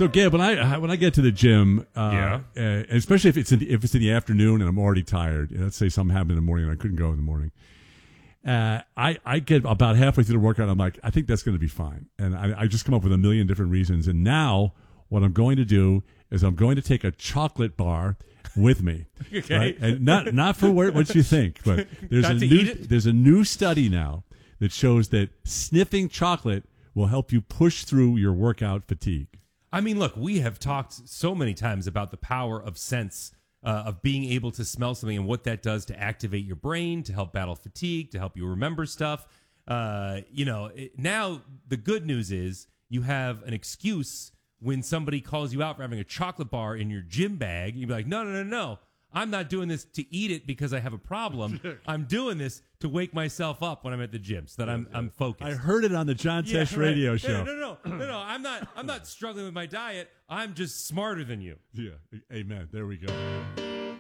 So, Gabe, when I get to the gym, especially if it's in the afternoon and I'm already tired, let's say something happened in the morning and I couldn't go in the morning, I get about halfway through the workout, I'm like, I think that's going to be fine, and I just come up with a million different reasons. And now, what I'm going to do is I'm going to take a chocolate bar with me, okay, right? And not for what you think, but there's a new study now that shows that sniffing chocolate will help you push through your workout fatigue. I mean, look, we have talked so many times about the power of sense, of being able to smell something and what that does to activate your brain, to help battle fatigue, to help you remember stuff. Now the good news is you have an excuse when somebody calls you out for having a chocolate bar in your gym bag. You'd be like, no. I'm not doing this to eat it because I have a problem. I'm doing this to wake myself up when I'm at the gym so that I'm focused. I heard it on the John Tesh radio show. No. I'm not struggling with my diet. I'm just smarter than you. Yeah. Amen. There we go.